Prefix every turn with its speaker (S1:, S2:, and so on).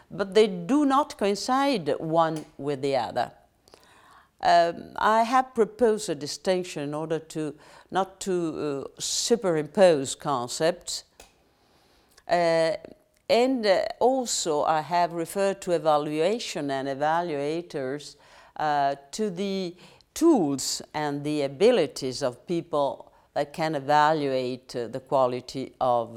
S1: but they do not coincide one with the other. I have proposed a distinction in order to not to superimpose concepts. And also I have referred to evaluation and evaluators to the tools and the abilities of people that can evaluate the quality of